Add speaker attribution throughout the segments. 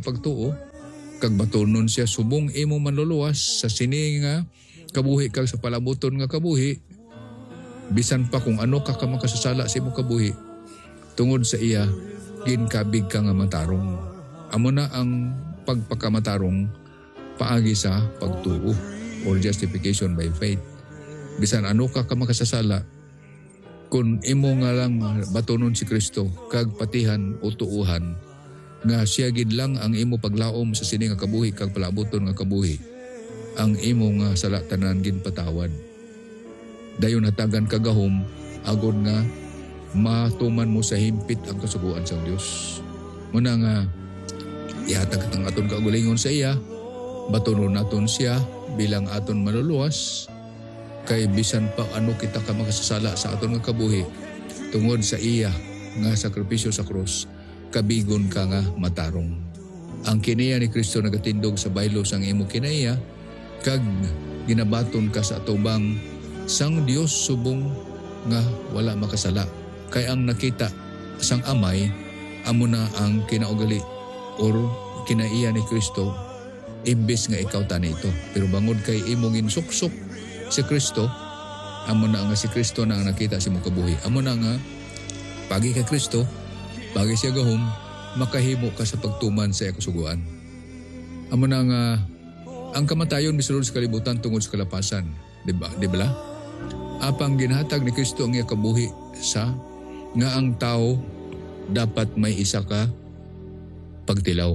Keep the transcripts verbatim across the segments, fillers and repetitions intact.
Speaker 1: sa pagtuo, kag batunon siya subong imo manluluwas sa sini nga kabuhi kag sa palabuton nga kabuhi, bisan pa kung ano ka ka makasasala sa imo kabuhi, tungod sa iya ginkabig ka nga matarong. Amo na ang pagpakamatarong paagi sa pagtuo or justification by faith. Bisan ano ka ka makasasala, kung imo nga lang batunon si Kristo kag patihan o tuuhan nga siya gid lang ang imo paglaom sa sini nga kabuhi kag palabuton nga kabuhi, ang imo nga sala tanan ginpatawad. Dayon hatagan kagahom agod nga matuman mo sa himpit ang kasuguan sa Dios. Muna nga ihatag ang aton kaugalingon sa iya, batunon naton siya bilang aton maluluwas, kay bisan pa ano kita ka makasasala sa aton nga kabuhi, tungod sa iya nga sakripisyo sa krus, kabigon ka nga matarong. Ang kinaiya ni Kristo nagatindog sa baylo sang imo kinaiya, kag ginabaton ka sa atubang sang Dios subong nga wala makasala. Kay ang nakita sang amay, amo na ang kinaugali or kinaiya ni Kristo, imbes nga ikaw tanito. Pero bangod kay imong insuksok si Kristo, amo na nga si Kristo na ang nakita si mong kabuhi. Amo na nga pagi kay Kristo, pagi siya gahom, makahimo ka sa pagtuman sa iya kasuguan. Amo na nga ang kamatayon misulod sa kalibutan tungod sa kalapasan, di ba? Di ba? Apang ginhatag ni Kristo ang iya kabuhi sa nga ang tao dapat may isa ka pagtilaw.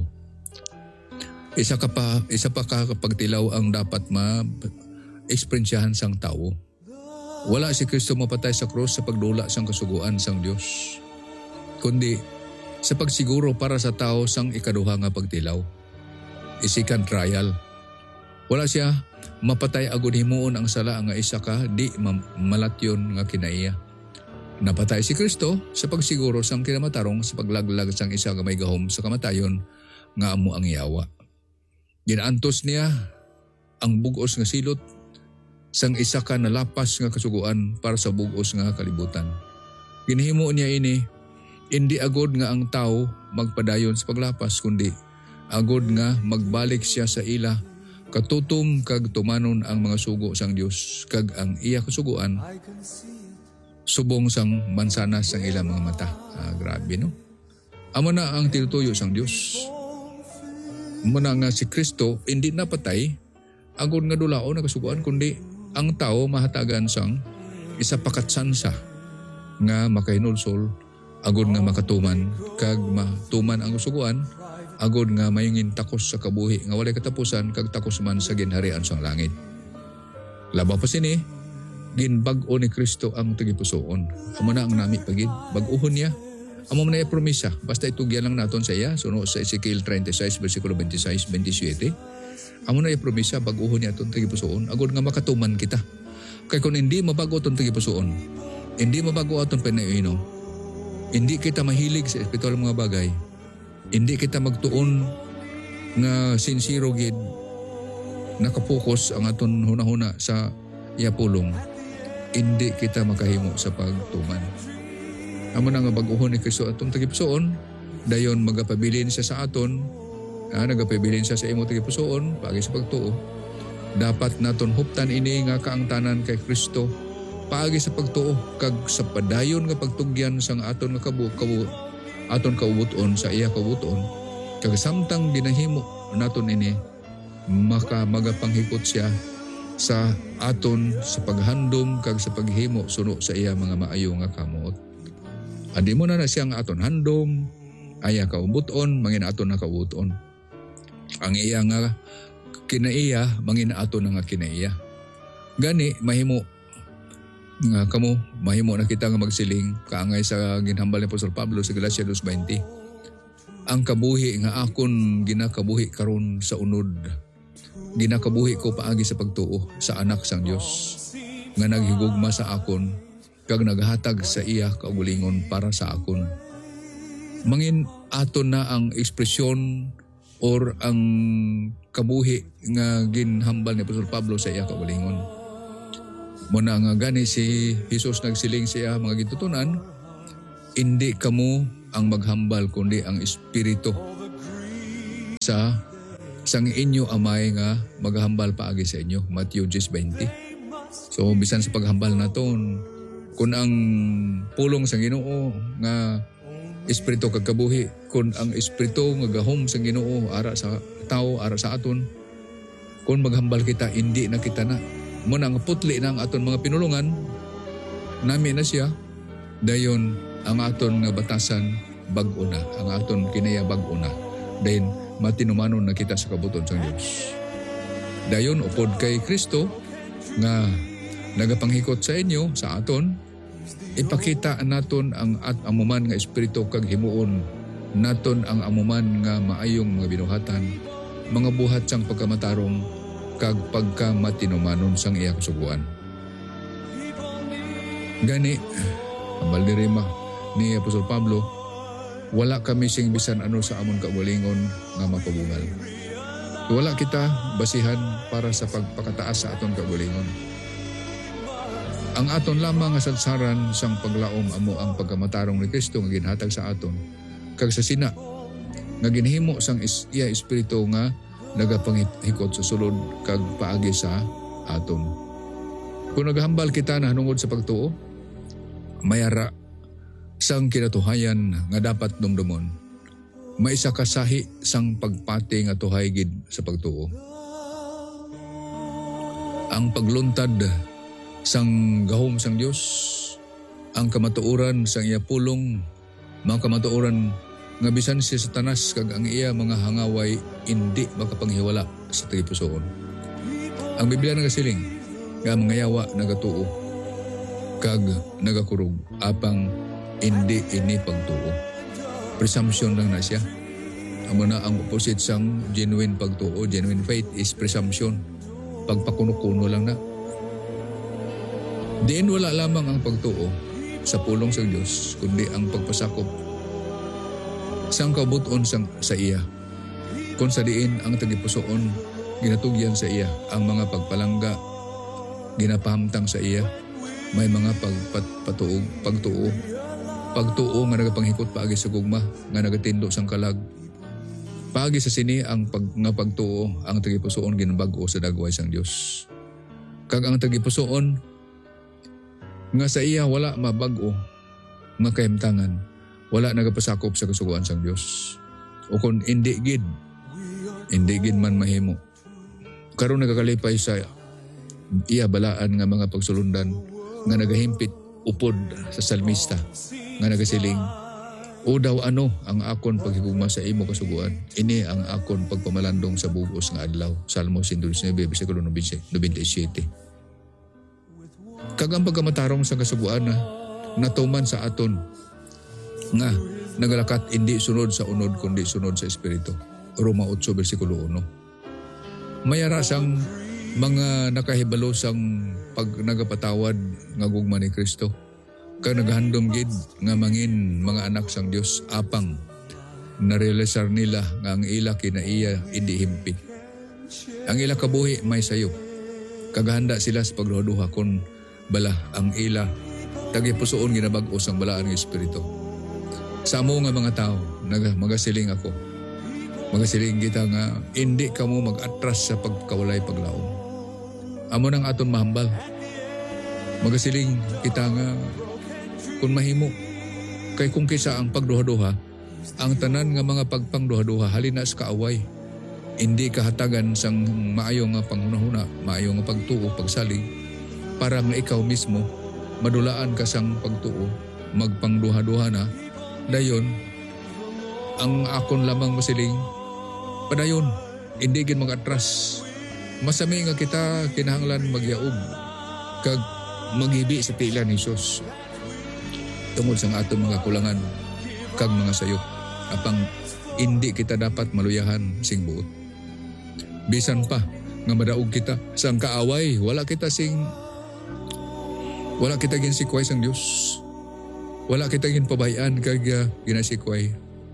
Speaker 1: Isa ka pa, isa pa ka pagtilaw ang dapat ma-eksperensyahan sang tao. Wala si Kristo mapatay sa krus sa pagdula sang kasuguan sang Dios, kundi sa pagsiguro para sa tao sang ikaduha nga pagtilaw, isikan trial. Wala siya mapatay agud himuon ang sala nga isa ka di malatyon nga kinaiya. Napatay si Kristo sa pagsiguro sang kinamatarong sa paglaglag sang isa nga may gahom sa kamatayon nga amo ang yawa. Ginaantos niya ang bugos nga silot sang isa ka nalapas nga kasuguan para sa bugos nga kalibutan. Ginhimo niya ini hindi agod nga ang tao magpadayon sa paglapas, kundi agod nga magbalik siya sa ila katutom kag tumanon ang mga sugo sang Dios kag ang iya kasuguan subong sang mansanas sang ilang mga mata. Ah, grabe no? Amo na ang tinutuyo sang Dios. Amo na nga si Kristo hindi napatay agod nga dulaon na kasuguan, kundi ang tao mahatagan sang isa pakatsansa nga makahinulsol agod nga makatuman kag matuman ang kasuguan, agod nga mayungin takos sa kabuhi nga walay katapusan kag takos man sa ginharian sang langit. Laba pa sini ginbag-o ni Kristo ang tagipusoon. Amo na ang nami pagid, bag-ohon niya. Amo man na promesa, basta itugyan lang naton sa iya, suno sa Ezekiel thirty-six versikulo twenty-six twenty-seven. Amo na promesa, bag-ohon niya aton tagipusoon, agod nga makatuman kita. Kay kung hindi mabago aton tagipusoon, hindi mabago aton panayuno, hindi kita mahilig sa espiritual mga bagay, hindi kita magtuon nga sincero gid, nakapokus ang aton hunahuna sa iya pulong, hindi kita makahimo sa pagtuman. Amo na nga bag-ohon ni Kristo atong tagipusoon, dayon magapabilin siya sa aton, ah, nagapabilin siya sa imo tagipusoon pagi sa pagtuo. Dapat naton huptan ini nga kaangtanan kay Kristo paagi sa pagtuo kag sa padayon nga pagtugyan sang aton nga kabu kabu aton kaubuton sa iya kaubuton, kag samtang ginahimo naton ini maka magapanghikot siya sa aton sa paghandom kag sa paghimo suno sa iya mga maayo nga kamot. Adi mo na na siyang aton handom, aya kaubuton, mangin aton na kaubuton. Ang iya nga kinaiya, mangin aton nga kinaiya. Gani mahimo nga kamo, mahimo na kita nga magsiling kaangay sa ginhambal ni Apostol Pablo sa Galacia two twenty. Ang kabuhi nga akon ginakabuhi karon sa unod, ginakabuhi ko paagi sa pagtuo sa anak sang Dios nga naghigugma sa akon kag naghatag sa iya kaugalingon para sa akon. Mangin aton na ang ekspresyon or ang kabuhi nga ginhambal ni Apostol Pablo sa iya kaugalingon. Muna nga gani si Jesus nagsiling siya mga gitutunan, hindi kamo ang maghambal kundi ang Espiritu sa sang inyo amay nga maghambal paagi sa inyo. Matthew ten twenty. So bisan sa paghambal naton, kun ang pulong sa Ginoo nga espiritu kag kabuhi, kun ang espiritu nga gahom sa Ginoo ara sa tao, ara sa aton, kun maghambal kita, hindi na kita na mo nang putli na ang aton mga pinulungan, nami na siya, dayon ang aton nga batasan bag-o na, ang aton kinaya bag-o na, dayon matinumanon na kita sa kabuton sa Dios. Dayon upod kay Kristo nga nagapanghikot sa inyo, sa aton, ipakita naton ang at amuman nga espiritu kag himuon naton ang amuman nga maayong mga binuhatan, mga buhat sang pagkamatarong kag pagkamatinumanon sang iya kasuguan. Gani, ambal dirima ni Apostol Pablo, wala kami sing bisan ano sa amon kaugalingon nga mapabungal. Wala kita basihan para sa pagpakataas sa aton kaugalingon. Ang aton lamang nga sadsaran sang paglaom amo ang pagkamatarong ni Kristo nga ginhatag sa aton, kag sa sina nga ginhimo sang is, iya espiritu nga nagapanghikot sa sulod kag paagi sa aton. Kung naghambal kita na hanungod sa pagtuo, mayara sang kinatuhayan nga dapat dumdumon, maisa kasahi sang pagpati nga tuhay gid sa pagtuo. Ang pagluntad sang gahom sang Dios, ang kamatuoran sang iya pulong, mga kamatuoran nga bisan si Satanas kag ang iya mga hangaway hindi makapanghiwala sa tagipusoon. Ang Biblia nagasiling nga mga yawa nagatuo kag nagakurog apang hindi ini pagtuo. Presumption lang na siya. Amo na ang opposite sang genuine pagtuo, genuine faith is presumption. Pagpakuno-kuno lang na. Diin wala lamang ang pagtuo sa pulong sa Diyos, kundi ang pagpasakop sang kabuton sang sa iya. Kung sa diin ang tagipusoon, ginatugyan sa iya, ang mga pagpalangga, ginapahamtang sa iya, may mga pagpatuog, pagtuo, pagtuo nga nagapanghikot paagi sa gugma, nga nagatindo sang kalag. Paagi sa sini ang pag, nga pagtuo, ang tagipusoon ginabag-o sa dagway sang Diyos. Kag ang tagipusoon, nga sa iya wala mabag-o, nga kahimtangan, wala nagapasakop sa kasuguan sang Diyos. O kung hindi gid, hindi gid man mahimo. Karon nagakalipay sa iya balaan nga mga pagsulundan, nga nagahimpit upod sa salmista, nga nagasiling, o daw ano ang akon paghigugma sa imo kasuguan, ini ang akon pagpamalandong sa bugos nga adlaw. Salmo one nineteen, versikulo ninety-seven. Kag ang pagkamatarong sa kasuguan na natuman sa aton nga nagalakat hindi sunod sa unod kundi sunod sa espiritu. Roma eight versikulo one. Mayara sang mga nakahibalo sang pag nagapatawad nga gugma ni Kristo, kag naghandom gid nga mangin mga anak sang Dios apang narealisar nila nga ang ila kinaiya hindi himpi. Ang ila kabuhi may sayo, kag handa sila sa pagduha-duha kon bala ang ila tagipusoon ginabag-o sang balaan nga espiritu. Sa amo nga mga tao, naga magasiling ako, magasiling kita nga hindi kamo mag-atras sa pagkawalay paglaom. Amo nang aton mahambal. Magasiling kita nga kung mahimo, kay kung kisa ang pagduha-duha, ang tanan nga mga pagpangduha-duha halina sa kaaway, hindi kahatagan sang maayo nga panghunahuna, maayo nga pagtuo, pagsalig, para nga ikaw mismo madulaan ka sang pagtuo, magpangduha-duha na, dayon ang akon lamang masiling padayon, hindi gid mag-atras. Masami nga kita kinahanglan magyaog kag maghibi sa tila ni Jesus tungod sang aton mga kulangan kag mga sayop, apang hindi kita dapat maluyahan sing buot. Bisan pa nga madaog kita sang kaaway, wala kita sing wala kita ginsikway sang Dios, wala kita ginpabayan kag uh, ginasikway.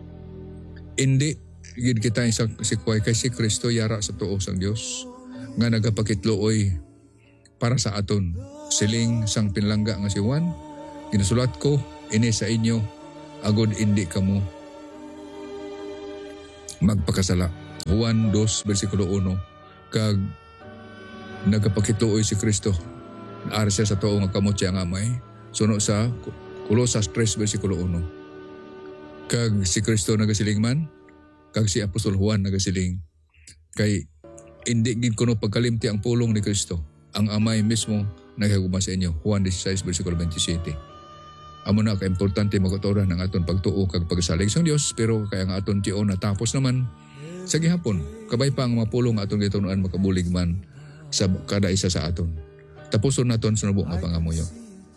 Speaker 1: Hindi gid kita sa sikway kay si Kristo yara sa tuo sang Dios nga nagapakitluoy para sa aton. Siling sang pinlangga nga si Juan, ginasulat ko ini sa inyo agod hindi kamo magpakasala. Juan two, versikulo one, kag nagapakituoy si Kristo. Naara siya sa tuo nga kamot siya nga amay. Suno sa Colosas three, versikulo one. Kag si Kristo nagasiling man, kag si Apostol Juan nagasiling, kay hindi gid kuno pagkalimti ang pulong ni Kristo. Ang amay mismo nagaguma sa inyo. Juan sixteen, versikulo twenty-seven. Amo na ka-importante magaturan ang aton pagtuo kag pagsalig sa Dios, pero kaya nga aton tiyon natapos naman sa gihapon. Kabay pa ang mapulong aton gitunuan makabulig man sa kada isa sa aton. Tapuson naton sa nubo nga pangamuyo.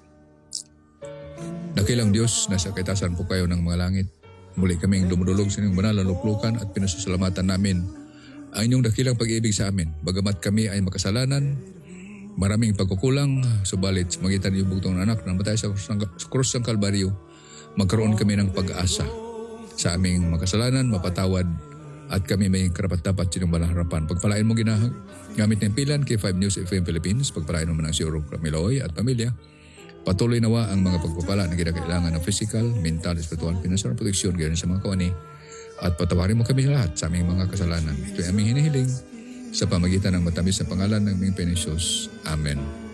Speaker 1: Dakilang Dios, nasa kaitasan po kayo ng mga langit. Muli kaming dumudulog sa inyong banal na luklukan at pinasasalamatan namin ang inyong dakilang pag-ibig sa amin. Bagamat kami ay makasalanan, maraming pagkukulang, subalit sa magitan ng bugtong anak na namatay sa krus ng Kalbaryo, magkaroon kami ng pag-asa sa aming makasalanan, mapatawad, at kami may karapat-dapat sa inyong balang harapan. Pagpalain mo ginahag, gamit ng pilan kay five News F M Philippines, pagpalain mo man ang si Oro Camiloy at pamilya. Patuloy nawa ang mga pagpapala na kinakailangan ng physical, mental, spiritual, financial protection gayon sa mga kawani. At patawarin mo kami lahat sa aming mga kasalanan. Ito ay aming hinihiling sa pamagitan ng matamis na pangalan ng aming Panginoon. Amen.